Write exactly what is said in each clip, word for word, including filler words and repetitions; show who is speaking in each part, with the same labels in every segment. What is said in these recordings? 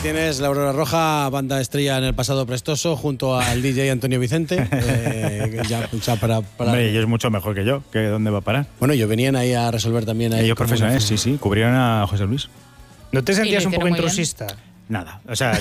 Speaker 1: tienes La Aurora Roja, banda estrella en el pasado prestoso, junto al D J Antonio Vicente. Eh, ya, o sea, para, para...
Speaker 2: Hombre, ellos mucho mejor que yo, que ¿dónde va a parar?
Speaker 1: Bueno, ellos venían ahí a resolver también. Ahí
Speaker 2: ellos profesionales, sí, sí, cubrieron a José Luis.
Speaker 3: ¿No te sentías un poco intrusista?
Speaker 2: Nada, o sea...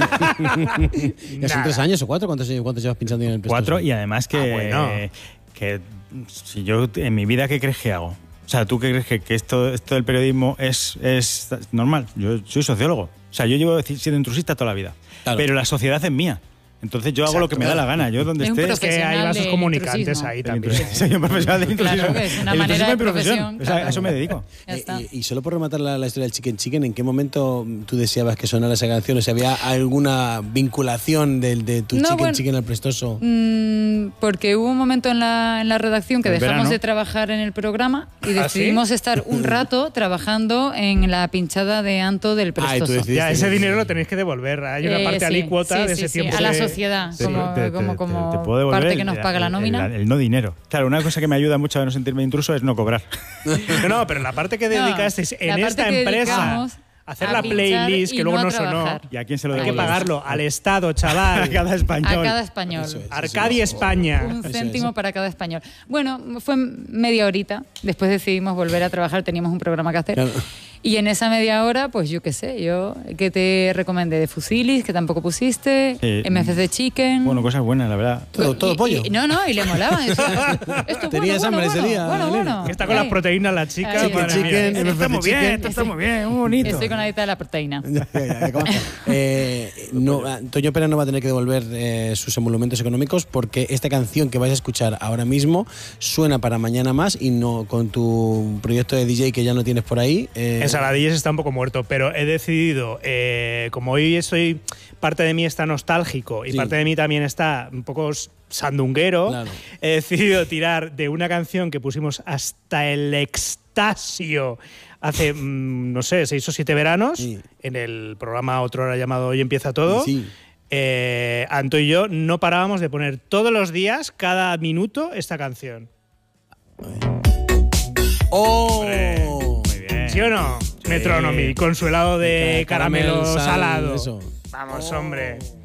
Speaker 1: Eh, ¿Ya son tres años o cuatro? ¿Cuántos, cuántos llevas pinchando en el prestoso?
Speaker 2: Cuatro, y además que,
Speaker 3: ah, bueno.
Speaker 2: que si yo en mi vida, ¿qué crees que hago? O sea, ¿tú qué crees que, que esto, esto del periodismo es, es normal? Yo soy sociólogo. O sea, yo llevo siendo intrusista toda la vida. Claro. Pero la sociedad es mía. Entonces yo hago Exacto, lo que me da la gana. Yo donde
Speaker 4: es
Speaker 2: esté...
Speaker 3: Es que hay vasos comunicantes ahí también.
Speaker 2: Soy un profesional de intrusismo.
Speaker 4: Claro, que es una manera de profesión.
Speaker 2: Claro. O sea, a eso me dedico.
Speaker 1: Eh, y, y solo por rematar la, la historia del Chicken Chicken, ¿en qué momento tú deseabas que sonara esa canción? O sea, ¿había alguna vinculación de, de tu no, Chicken bueno, Chicken al prestoso?
Speaker 4: Mmm, porque hubo un momento en la, en la redacción que el dejamos verano. de trabajar en el programa y decidimos ¿Ah, sí? estar un rato trabajando en la pinchada de Anto del prestoso.
Speaker 3: Ah, ya, ese dinero lo tenéis que devolver. Hay una parte eh, sí, alícuota
Speaker 4: sí,
Speaker 3: de
Speaker 4: sí,
Speaker 3: ese
Speaker 4: sí,
Speaker 3: tiempo.
Speaker 4: A la
Speaker 3: de...
Speaker 4: sociedad,
Speaker 2: sí,
Speaker 4: como,
Speaker 2: te, te,
Speaker 4: como, como
Speaker 2: te, te puedo
Speaker 4: parte
Speaker 2: el,
Speaker 4: que nos paga la nómina.
Speaker 2: El, el, el no dinero. Claro, una cosa que me ayuda mucho a no sentirme intruso es no cobrar.
Speaker 3: no, no, pero la parte que dedicasteis no, en esta empresa... Hacer la playlist que luego no, no sonó.
Speaker 2: ¿Y a quién se lo
Speaker 3: Hay que pagarlo al Estado, chaval.
Speaker 2: A cada español.
Speaker 4: A cada español.
Speaker 1: Eso es, eso
Speaker 3: Arcadia,
Speaker 1: es.
Speaker 3: España.
Speaker 4: Un céntimo para cada español. Bueno, fue media horita. Después decidimos volver a trabajar. Teníamos un programa que hacer. Claro. Y en esa media hora, pues yo qué sé, yo que te recomendé de Fusilis, que tampoco pusiste, eh, M F C Chicken.
Speaker 2: Bueno, cosas buenas, la verdad.
Speaker 1: Todo, todo
Speaker 4: y,
Speaker 1: pollo.
Speaker 4: Y, no, no, y le molaban. Decía, esto
Speaker 1: Tenías
Speaker 4: bueno,
Speaker 1: hambre
Speaker 4: bueno,
Speaker 1: ese día.
Speaker 4: Bueno, bueno.
Speaker 3: Que está con
Speaker 4: Ay.
Speaker 3: las proteínas la chica.
Speaker 4: Ay,
Speaker 3: para
Speaker 1: chicken,
Speaker 3: esto está muy bien, esto está
Speaker 4: Estoy-
Speaker 3: muy bien, muy bonito.
Speaker 4: Estoy con la dieta de la proteína.
Speaker 1: Ya, ya, ya, ¿cómo? eh, no, Antonio Pérez no va a tener que devolver eh, sus emolumentos económicos porque esta canción que vais a escuchar ahora mismo suena para mañana más y no con tu proyecto de D J que ya no tienes por ahí. Eh,
Speaker 3: En Saladilles está un poco muerto, pero he decidido, eh, como hoy estoy, parte de mí está nostálgico y
Speaker 1: Sí.
Speaker 3: parte de mí también está un poco sandunguero,
Speaker 1: Claro.
Speaker 3: he decidido tirar de una canción que pusimos hasta el extasio hace, mmm, no sé, seis o siete veranos,
Speaker 1: Sí.
Speaker 3: en el programa Otra Hora llamado Hoy Empieza Todo.
Speaker 1: Sí.
Speaker 3: Eh, Anto y yo no parábamos de poner todos los días, cada minuto, esta canción.
Speaker 1: ¡Oh!
Speaker 3: Hombre,
Speaker 2: Muy bien.
Speaker 3: ¿Sí o no?
Speaker 2: Sí.
Speaker 3: Metronomy, con su helado de caramelo,
Speaker 1: Caramel, sal,
Speaker 3: salado.
Speaker 1: eso.
Speaker 3: Vamos,
Speaker 1: Oh.
Speaker 3: hombre.